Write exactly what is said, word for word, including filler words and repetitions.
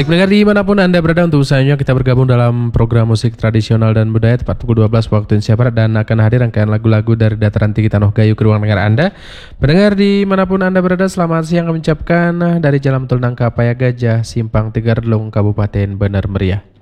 Baik pendengar dimanapun Anda berada, untuk selanjutnya kita bergabung dalam program musik tradisional dan budaya tepat pukul dua belas waktu Indonesia Barat, dan akan hadir rangkaian lagu-lagu dari dataran tinggi Tanah Gayo ke ruang dengar Anda. Pendengar dimanapun Anda berada, selamat siang kami ucapkan dari Jalan Tol Nangka Paya Gajah, Simpang Tegar Delong, Kabupaten Bener Meriah.